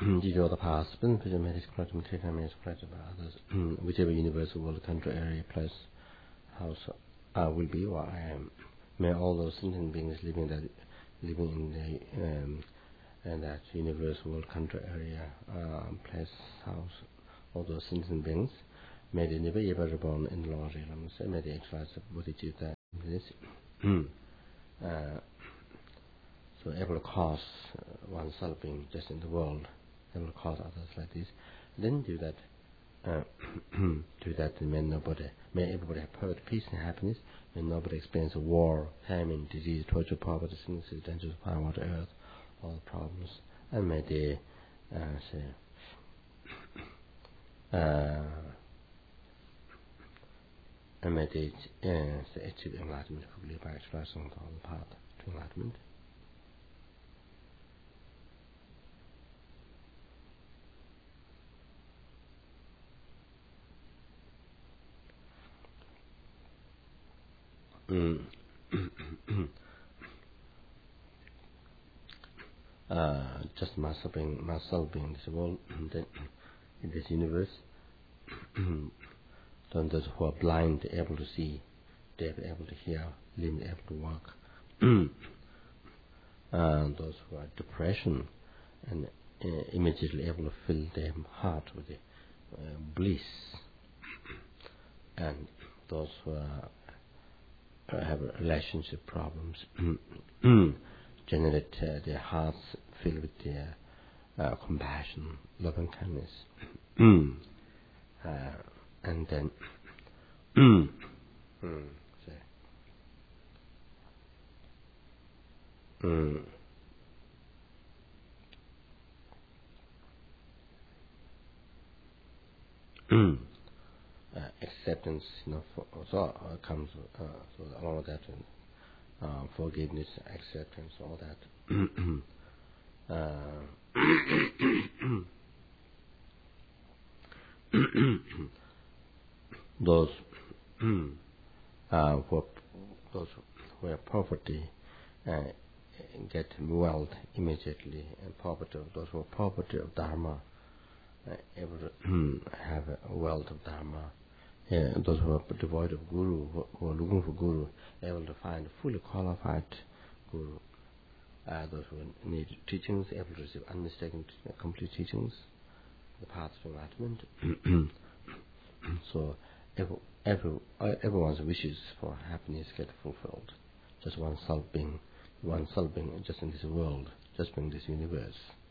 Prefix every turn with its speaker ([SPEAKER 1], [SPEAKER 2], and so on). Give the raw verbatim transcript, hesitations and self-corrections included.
[SPEAKER 1] Dijo the past, been pyjamatic project, material project by others, whichever universal world, country, area, place, house I will be or I am. May all those sentient beings living that living in the um, and that universal world, country, area, uh, place, house, all those sentient beings, may they never ever reborn in the Lord's realms, and may they exercise the bodhicitta in this. uh, so able to cause uh, oneself being just in the world, able to cause others like this. Then do that. Uh, do that, may nobody, may everybody have perfect peace and happiness. May nobody experience war, famine, disease, torture, poverty, sicknesses, dangers, fire, water, earth, all the problems. And may they uh, say, uh, and may they uh, say, achieve enlightenment fully by expressing all the path to enlightenment. Mm. uh, just myself being myself being this world, then in this universe, then those who are blind, able to see, they're able to hear, limb able to walk. And those who are depression, and uh, immediately able to fill their heart with the uh, bliss, and those who are Uh, have relationship problems, generate uh, their hearts filled with their uh, compassion, love and kindness, uh, and then mm, say, mm, mm, uh, acceptance, you know, for, so uh, comes uh, so all of that, uh, forgiveness, acceptance, all that. uh, those uh, who those who have poverty uh, get wealth immediately, and poverty of those who have poverty of dharma uh, able to have a wealth of dharma. Uh, those who are devoid of guru, who, who are looking for guru, able to find a fully qualified guru. Uh, those who need teachings, able to receive unmistaken, complete teachings, the path to enlightenment. So every, every, everyone's wishes for happiness get fulfilled. Just oneself being, oneself being just in this world, just being this universe.